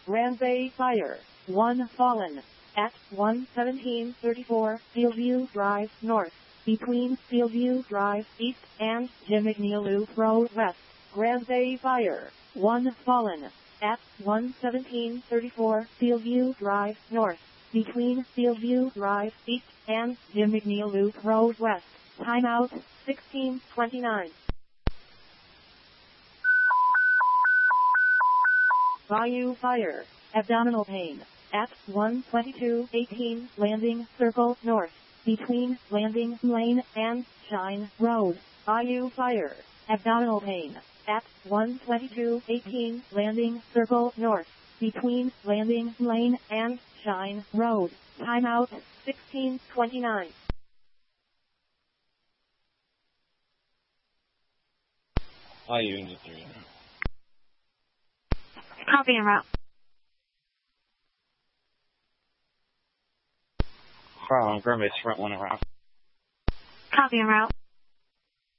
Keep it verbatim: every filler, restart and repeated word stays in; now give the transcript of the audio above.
Grand Bay Fire. One fallen. At one seventeen thirty-four Fieldview Drive North. Between Fieldview Drive East and Jim McNeil Loop Road West. Grand Bay Fire. One fallen. At one seventeen thirty-four Fieldview Drive North. Between Fieldview Drive East and Jim McNeil Loop Road West. Timeout sixteen twenty-nine. Bayou Fire. Abdominal pain. At one twenty-two eighteen Landing Circle North. Between Landing Lane and Shine Road. Bayou Fire. Abdominal pain. At one twenty-two eighteen Landing Circle North. Between Landing Lane and Shine Road. Timeout sixteen twenty-nine. Bayou into three. Copy en route. Problem, Grand Bay's front one en route. Copy en route.